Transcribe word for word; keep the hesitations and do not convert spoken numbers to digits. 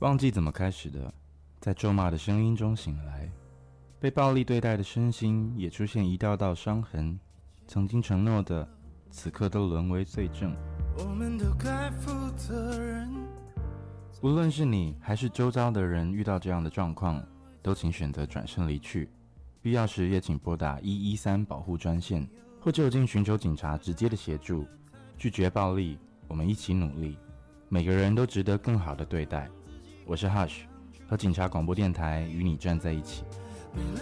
忘记怎么开始的，在咒骂的声音中醒来，被暴力对待的身心也出现一道道伤痕，曾经承诺的，此刻都沦为罪证。 我们都该负责任。 无论是你还是周遭的人遇到这样的状况，都请选择转身离去，必要时也请拨打一一三保护专线，或就近寻求警察直接的协助。拒绝暴力，我们一起努力，每个人都值得更好的对待。我是 Hush， 和警察广播电台与你站在一起。